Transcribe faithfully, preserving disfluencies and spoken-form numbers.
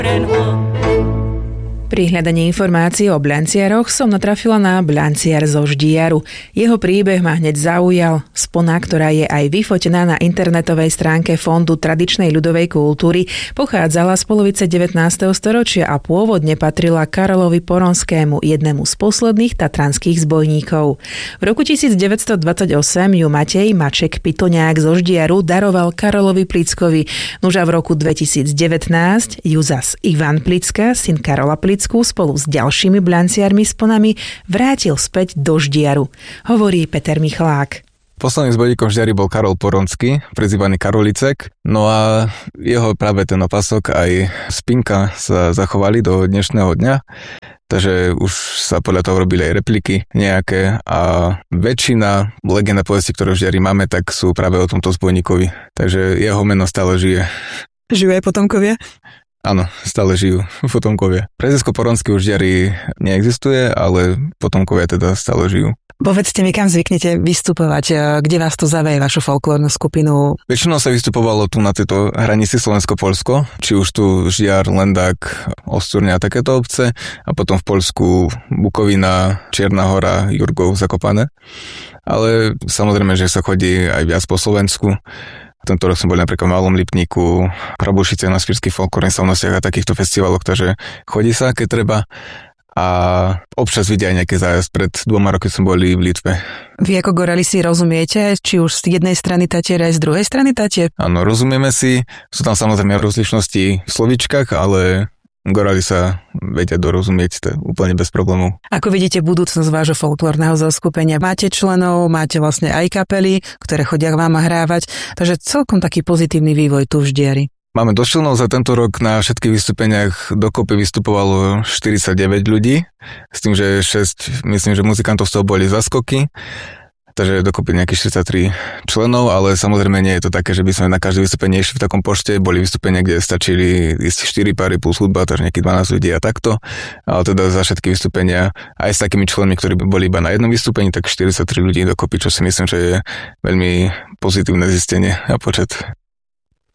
Pri hľadaní informácií o Blanciaroch som natrafila na Blanciar zo Ždiaru. Jeho príbeh ma hneď zaujal. Spona, ktorá je aj vyfotená na internetovej stránke Fondu tradičnej ľudovej kultúry, pochádzala z polovice devätnásteho storočia a pôvodne patrila Karolovi Poronskému, jednému z posledných tatranských zbojníkov. V roku devätnásťstodvadsaťosem ju Matej Maček Pitoňák zo Ždiaru daroval Karolovi Plickovi. Nuža v roku dvetisícdevätnásť ju zas Ivan Plicka, syn Karola Plicka, spolu s ďalšími Blanciarmi sponami vrátil späť do Ždiaru. Hovorí Peter Michalák. Posledným zbojníkom v Ždiari bol Karol Poronský, prezývaný Karolicek. No a jeho práve ten opasok aj spinka sa zachovali do dnešného dňa. Takže už sa podľa toho robili aj repliky nejaké a väčšina legend a povesti, ktoré v Ždiari máme, tak sú práve o tomto zbojníkovi. Takže jeho meno stále žije. Žijú aj potomkovia? Áno, stále žijú potomkovia. Prezvisko Poronský už v Ždiari neexistuje, ale potomkovia teda stále žijú. Povedzte mi, kam zvyknete vystupovať? Kde vás to zaveje, vašu folklórnu skupinu? Väčšinou sa vystupovalo tu na tejto hranici Slovensko-Poľsko, či už tu Ždiar, Lendák, Osturňa a takéto obce, a potom v Poľsku Bukovina, Čierna Hora, Jurgov, Zakopané. Ale samozrejme, že sa chodí aj viac po Slovensku. Tento rok sme boli napríklad v Malom Lipníku, Prabušice na Spírskych folklórnych slavnostiach a takýchto festivaloch, takže chodí sa, keď treba. A občas vidia aj nejaký zájazd. Pred dvoma roky sme boli v Litve. Vy ako gorali si rozumiete, či už z jednej strany Tatier aj z druhej strany Tatier? Áno, rozumieme si. Sú tam samozrejme rozlišnosti v slovíčkach, ale gorali sa vedia dorozumieť, to je úplne bez problémov. Ako vidíte budúcnosť vášho folklórneho zoskupenia? Máte členov, máte vlastne aj kapely, ktoré chodia k vám hrávať, takže celkom taký pozitívny vývoj tu v Ždiari. Máme dosť členov, za tento rok na všetkých vystúpeniach dokopy vystupovalo štyridsaťdeväť ľudí, s tým, že šesť, myslím, že muzikantov z toho boli zaskoky. Takže dokopy nejakých štyridsaťtri členov, ale samozrejme nie je to také, že by sme na každé vystúpenie išli v takom počte. Boli vystúpenia, kde stačili ísť štyri páry plus hudba, takže nejakých dvanásť ľudí a takto. Ale teda za všetky vystúpenia, aj s takými členmi, ktorí by boli iba na jednom vystúpení, tak štyridsaťtri ľudí dokopy, čo si myslím, že je veľmi pozitívne zistenie a počet.